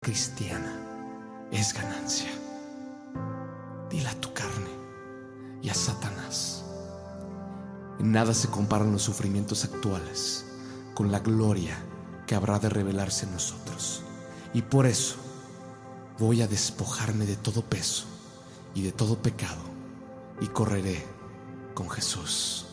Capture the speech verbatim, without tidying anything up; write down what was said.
cristiana es ganancia. Dile a tu carne y a Satanás: en nada se comparan los sufrimientos actuales con la gloria que habrá de revelarse en nosotros. Y por eso voy a despojarme de todo peso y de todo pecado y correré con Jesús.